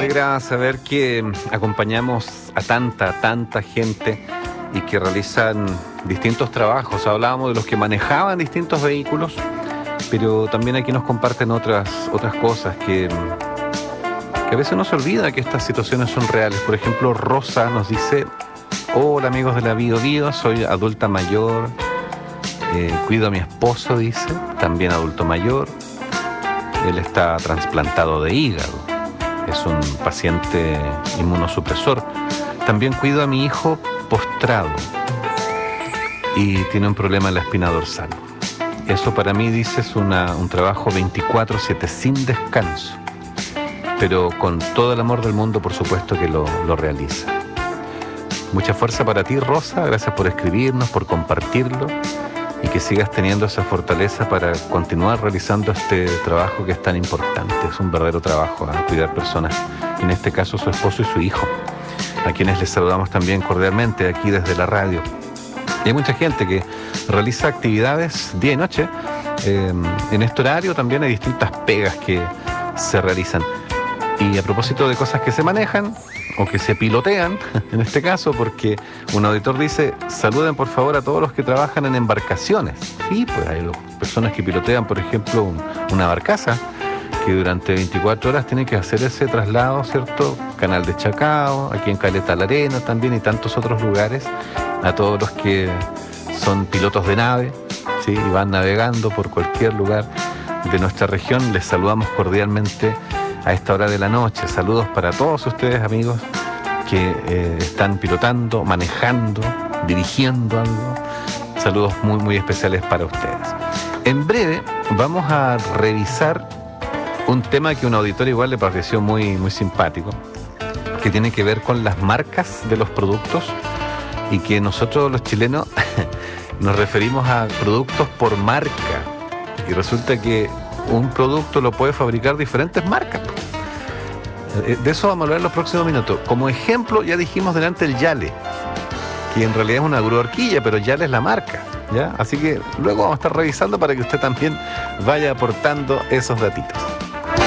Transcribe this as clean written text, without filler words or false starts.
alegra saber que acompañamos a tanta gente y que realizan distintos trabajos. Hablábamos de los que manejaban distintos vehículos, pero también aquí nos comparten otras cosas que a veces uno se olvida que estas situaciones son reales. Por ejemplo, Rosa nos dice: hola amigos de la Bio Bio, soy adulta mayor, cuido a mi esposo, dice, también adulto mayor. Él está trasplantado de hígado, es un paciente inmunosupresor. También cuido a mi hijo postrado y tiene un problema en la espina dorsal. Eso para mí, dice, es un trabajo 24/7 sin descanso, pero con todo el amor del mundo, por supuesto que lo realiza. Mucha fuerza para ti, Rosa, gracias por escribirnos, por compartirlo, y que sigas teniendo esa fortaleza para continuar realizando este trabajo que es tan importante. Es un verdadero trabajo, cuidar personas, en este caso su esposo y su hijo, a quienes les saludamos también cordialmente aquí desde la radio. Y hay mucha gente que realiza actividades día y noche. En este horario también hay distintas pegas que se realizan. Y a propósito de cosas que se manejan o que se pilotean, en este caso, porque un auditor dice: saluden por favor a todos los que trabajan en embarcaciones. Sí, pues hay personas que pilotean, por ejemplo, una barcaza, que durante 24 horas tiene que hacer ese traslado, ¿cierto? Canal de Chacao, aquí en Caleta la Arena también, y tantos otros lugares. A todos los que son pilotos de nave, ¿sí? Y van navegando por cualquier lugar de nuestra región, les saludamos cordialmente a esta hora de la noche. Saludos para todos ustedes, amigos, que están pilotando, manejando, dirigiendo algo. Saludos muy especiales para ustedes. En breve vamos a revisar un tema que a un auditor igual le pareció muy simpático, que tiene que ver con las marcas de los productos, y que nosotros los chilenos nos referimos a productos por marca, y resulta que un producto lo puede fabricar diferentes marcas. De eso vamos a hablar en los próximos minutos. Como ejemplo, ya dijimos delante el Yale, que en realidad es una grúa horquilla, pero Yale es la marca, ¿ya? Así que luego vamos a estar revisando para que usted también vaya aportando esos datitos.